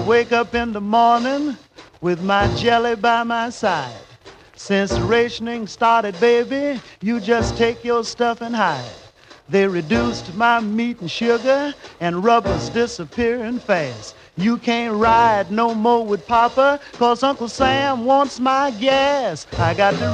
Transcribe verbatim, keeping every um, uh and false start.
wake up in the morning with my jelly by my side. Since rationing started, baby, you just take your stuff and hide. They reduced my meat and sugar, and rubber's disappearing fast. You can't ride no more with Papa, 'cause Uncle Sam wants my gas. I got to